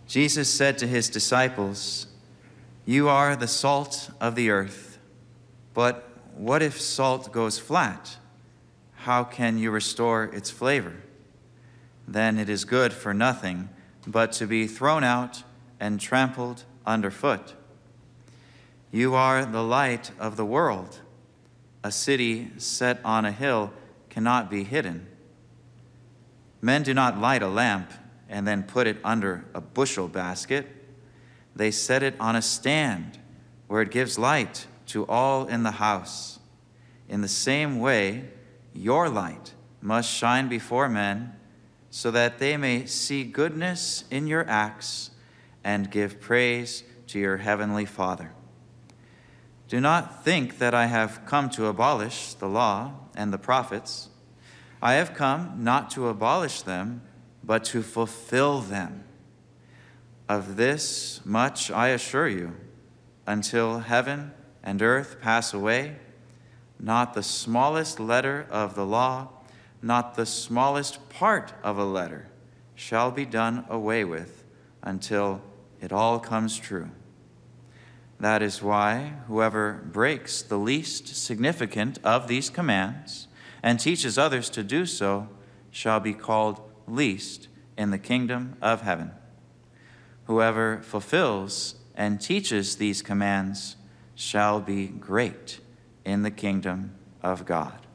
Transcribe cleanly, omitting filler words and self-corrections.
Jesus said to his disciples, "You are the salt of the earth, but what if salt goes flat? How can you restore its flavor? Then it is good for nothing but to be thrown out and trampled underfoot. You are the light of the world. A city set on a hill cannot be hidden. Men do not light a lamp and then put it under a bushel basket. They set it on a stand where it gives light to all in the house. In the same way, your light must shine before men, so that they may see goodness in your acts and give praise to your heavenly Father. Do not think that I have come to abolish the law and the prophets. I have come not to abolish them, but to fulfill them. Of this much I assure you, until heaven and earth pass away, not the smallest letter of the law, not the smallest part of a letter, shall be done away with until it all comes true. That is why whoever breaks the least significant of these commands and teaches others to do so shall be called least in the kingdom of heaven. Whoever fulfills and teaches these commands shall be great in the kingdom of God."